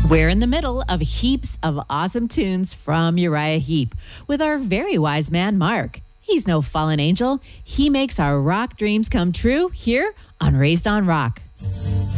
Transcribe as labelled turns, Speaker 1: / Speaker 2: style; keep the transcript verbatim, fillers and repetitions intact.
Speaker 1: We're in the middle of heaps of awesome tunes from Uriah Heep with our very wise man, Mark. He's no fallen angel. He makes our rock dreams come true here on Raised on Rock.